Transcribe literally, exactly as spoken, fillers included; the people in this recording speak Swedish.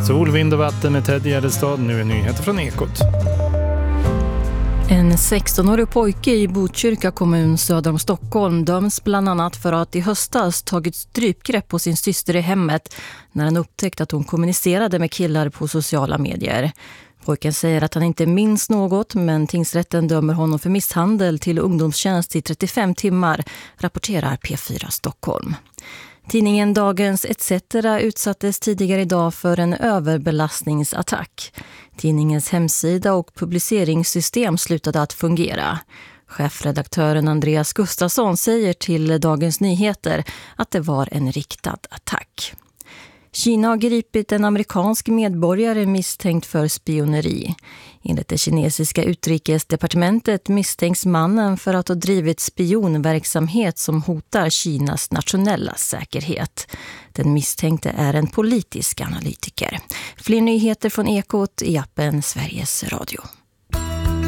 Sol, vind och vatten med Ted Gärdestad. Nu är nyheter från Ekot. En sextonårig pojke i Botkyrka kommun söder om Stockholm döms bland annat för att i höstas tagit strypgrepp på sin syster i hemmet när han upptäckte att hon kommunicerade med killar på sociala medier. Pojken säger att han inte minns något, men tingsrätten dömer honom för misshandel till ungdomstjänst i trettiofem timmar, rapporterar P fyra Stockholm. Tidningen Dagens et cetera utsattes tidigare idag för en överbelastningsattack. Tidningens hemsida och publiceringssystem slutade att fungera. Chefredaktören Andreas Gustafsson säger till Dagens Nyheter att det var en riktad attack. Kina har gripit en amerikansk medborgare misstänkt för spioneri. Enligt det kinesiska utrikesdepartementet misstänks mannen för att ha drivit spionverksamhet som hotar Kinas nationella säkerhet. Den misstänkte är en politisk analytiker. Fler nyheter från Ekot i appen Sveriges Radio.